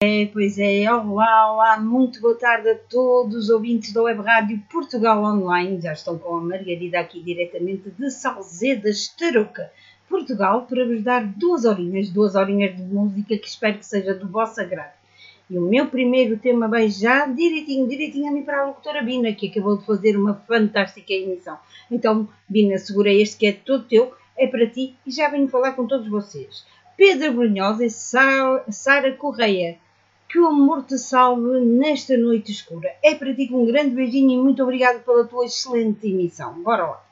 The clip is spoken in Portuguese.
Pois é, olá, olá, muito boa tarde a todos os ouvintes da Web Rádio Portugal Online. Já estão com a Margarida aqui diretamente de Salzeda, Estaroca, Portugal, para vos dar duas horinhas de música que espero que seja do vosso agrado. E o meu primeiro tema vai já direitinho ali para a locutora Bina, que acabou de fazer uma fantástica emissão. Então, Bina, segura este que é todo teu, é para ti e já venho falar com todos vocês. Pedro Brunhosa e Sara Correia. Que o amor te salve nesta noite escura. É para ti com um grande beijinho e muito obrigado pela tua excelente emissão. Bora lá.